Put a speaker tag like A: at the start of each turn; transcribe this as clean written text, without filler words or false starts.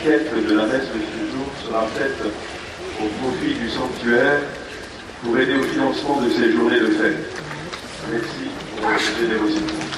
A: quête de la messe de ce jour sera faite au profit du sanctuaire pour aider au financement de ces journées de fête. Merci pour votre générosité.